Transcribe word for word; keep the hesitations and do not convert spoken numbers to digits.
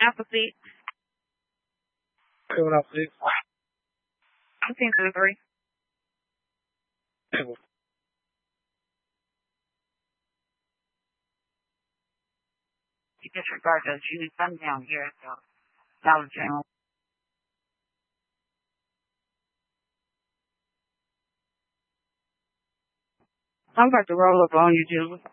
Alpha six. Seven Alpha six. Fifteen to the three. You disregard those units. I'm down here at the Dollar General. I'm about to roll up on you, Julie.